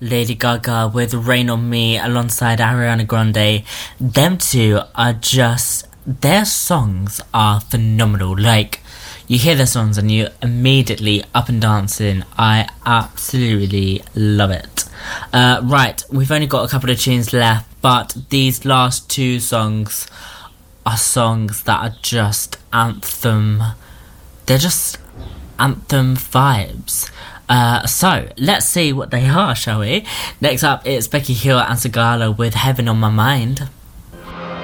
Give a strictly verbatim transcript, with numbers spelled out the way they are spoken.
Lady Gaga with Rain on Me alongside Ariana Grande. Them two are just, their songs are phenomenal. Like, you hear their songs and you're immediately up and dancing. I absolutely love it. Uh, right, we've only got a couple of tunes left, but these last two songs are songs that are just anthem. They're just anthem vibes. Uh, so, let's see what they are, shall we? Next up, it's Becky Hill and Sigala with Heaven on My Mind.